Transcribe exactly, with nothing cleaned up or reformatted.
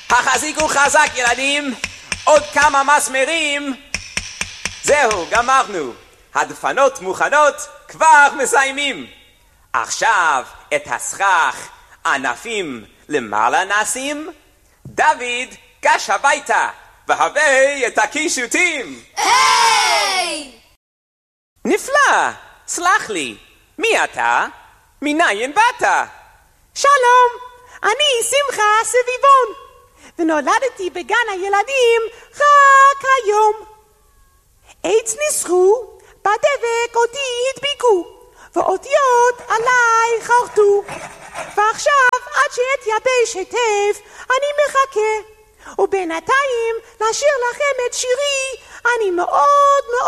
החזיקו חזק ילדים, עוד כמה מסמרים. זהו, גמרנו. הדפנות מוכנות, כבר מסיימים. עכשיו את הסכך ענפים למעלה נשים. דוד גש הביתה והבא את הקישוטים. היי! נפלא, סלח לי, מי אתה? מניין באת? שלום, אני שמחה סביבון, ונולדתי בגן הילדים רק היום. עץ ניסחו, בדבק אותי הדביקו, ואותיות עליי חרטו. ועכשיו עד שאתייבש היטב אני מחכה, ובינתיים לשיר לכם את שירי אני מאוד מאוד